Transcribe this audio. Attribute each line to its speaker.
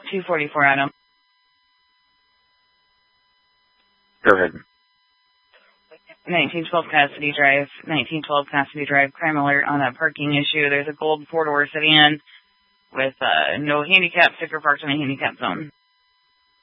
Speaker 1: 244 Adam.
Speaker 2: Go ahead.
Speaker 1: 1912 Cassidy Drive, crime alert on that parking issue. There's a gold four-door sedan with no handicap sticker parked in the handicap zone.